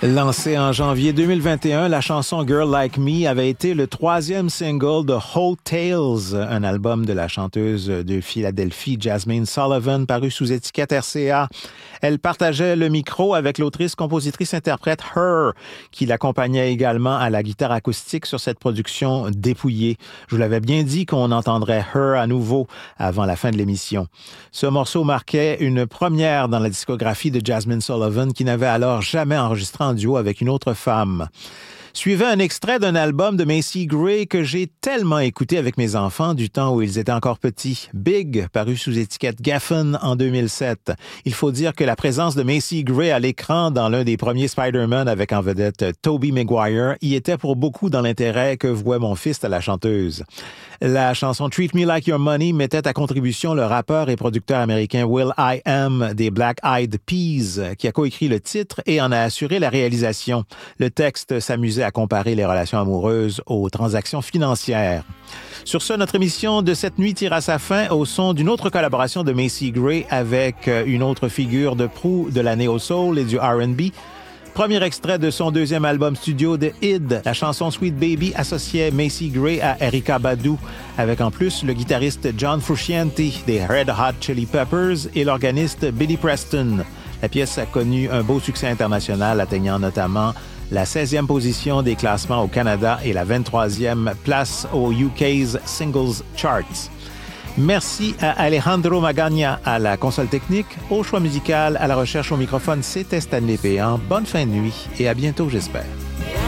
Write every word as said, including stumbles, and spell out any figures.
Lancée en janvier deux mille vingt et un, la chanson Girl Like Me avait été le troisième single de Whole Tales, un album de la chanteuse de Philadelphie Jazmine Sullivan paru sous étiquette R C A. Elle partageait le micro avec l'autrice, compositrice, interprète Her, qui l'accompagnait également à la guitare acoustique sur cette production dépouillée. Je vous l'avais bien dit qu'on entendrait Her à nouveau avant la fin de l'émission. Ce morceau marquait une première dans la discographie de Jazmine Sullivan, qui n'avait alors jamais enregistré en duo avec une autre femme. Suivait un extrait d'un album de Macy Gray que j'ai tellement écouté avec mes enfants du temps où ils étaient encore petits. Big, paru sous étiquette Geffen en deux mille sept. Il faut dire que la présence de Macy Gray à l'écran dans l'un des premiers Spider-Man avec en vedette Tobey Maguire y était pour beaucoup dans l'intérêt que vouait mon fils à la chanteuse. La chanson Treat Me Like Your Money mettait à contribution le rappeur et producteur américain Will I Am des Black Eyed Peas, qui a coécrit le titre et en a assuré la réalisation. Le texte s'amusait à comparer les relations amoureuses aux transactions financières. Sur ce, notre émission de cette nuit tire à sa fin au son d'une autre collaboration de Macy Gray avec une autre figure de proue de la néo-soul et du R and B. Premier extrait de son deuxième album studio de Id, la chanson Sweet Baby associait Macy Gray à Erykah Badu, avec en plus le guitariste John Frusciante des Red Hot Chili Peppers et l'organiste Billy Preston. La pièce a connu un beau succès international, atteignant notamment la seizième position des classements au Canada et la vingt-troisième place au U K's Singles Charts. Merci à Alejandro Magagna à la console technique, au choix musical, à la recherche au microphone, c'était Stanley Péan. Bonne fin de nuit et à bientôt, j'espère.